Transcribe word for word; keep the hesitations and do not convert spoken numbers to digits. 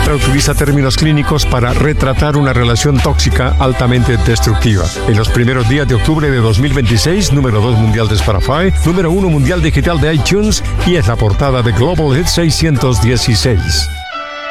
letra utiliza términos clínicos para retratar una relación tóxica altamente destructiva. En los primeros días de octubre de dos mil veintiséis, número dos mundial de Spotify, número uno mundial digital de iTunes y es la portada de Global Hit seiscientos dieciséis.